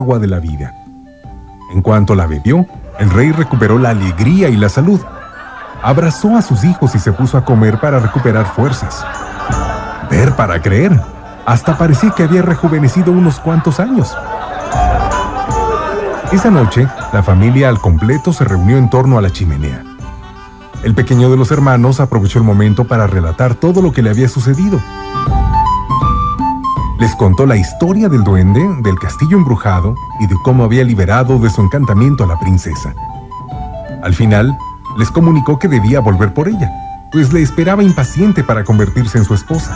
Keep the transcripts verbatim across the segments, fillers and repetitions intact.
agua de la vida. En cuanto la bebió, el rey recuperó la alegría y la salud. Abrazó a sus hijos y se puso a comer para recuperar fuerzas. Ver para creer. Hasta parecía que había rejuvenecido unos cuantos años. Esa noche, la familia al completo se reunió en torno a la chimenea. El pequeño de los hermanos aprovechó el momento para relatar todo lo que le había sucedido. Les contó la historia del duende, del castillo embrujado y de cómo había liberado de su encantamiento a la princesa. Al final, les comunicó que debía volver por ella, pues le esperaba impaciente para convertirse en su esposa.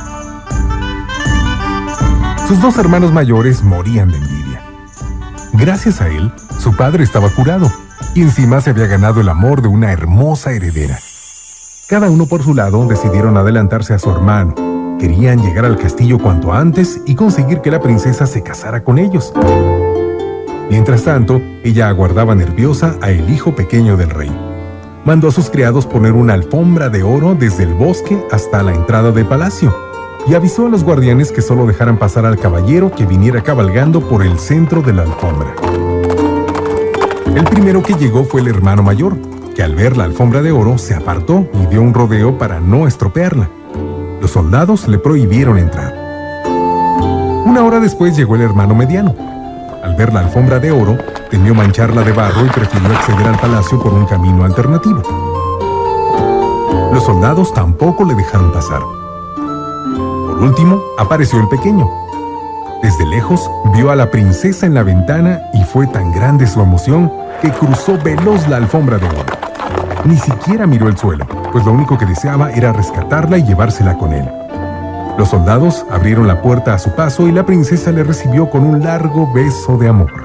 Sus dos hermanos mayores morían de envidia. Gracias a él, su padre estaba curado y encima se había ganado el amor de una hermosa heredera. Cada uno por su lado decidieron adelantarse a su hermano. Querían llegar al castillo cuanto antes y conseguir que la princesa se casara con ellos. Mientras tanto, ella aguardaba nerviosa a el hijo pequeño del rey. Mandó a sus criados poner una alfombra de oro desde el bosque hasta la entrada del palacio y avisó a los guardianes que solo dejaran pasar al caballero que viniera cabalgando por el centro de la alfombra. El primero que llegó fue el hermano mayor, que al ver la alfombra de oro se apartó y dio un rodeo para no estropearla. Los soldados le prohibieron entrar. Una hora después llegó el hermano mediano. Al ver la alfombra de oro, temió mancharla de barro y prefirió acceder al palacio por un camino alternativo. Los soldados tampoco le dejaron pasar. Por último, apareció el pequeño. Desde lejos, vio a la princesa en la ventana y fue tan grande su emoción que cruzó veloz la alfombra de oro. Ni siquiera miró el suelo, pues lo único que deseaba era rescatarla y llevársela con él. Los soldados abrieron la puerta a su paso y la princesa le recibió con un largo beso de amor.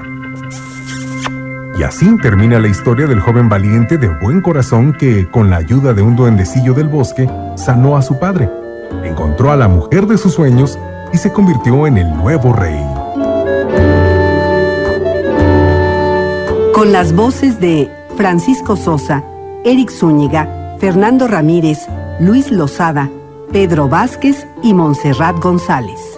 Y así termina la historia del joven valiente de buen corazón que, con la ayuda de un duendecillo del bosque, sanó a su padre, encontró a la mujer de sus sueños y se convirtió en el nuevo rey. Con las voces de Francisco Sosa, Eric Zúñiga, Fernando Ramírez, Luis Lozada, Pedro Vázquez y Montserrat González.